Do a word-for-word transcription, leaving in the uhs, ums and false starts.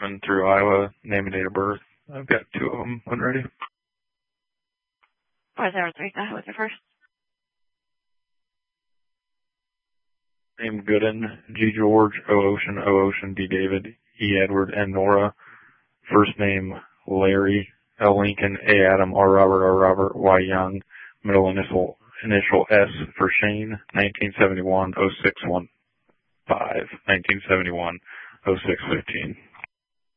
Been through Iowa, name and date of birth. I've got two of them when ready. four zero three, go ahead with your first. Name Gooden, G George, O Ocean, O Ocean, D David, E Edward, N Nora. First name Larry, L Lincoln, A Adam, R Robert, R Robert, Y Young. Middle initial initial S for Shane. nineteen seventy-one oh six one five. nineteen seventy-one oh six fifteen.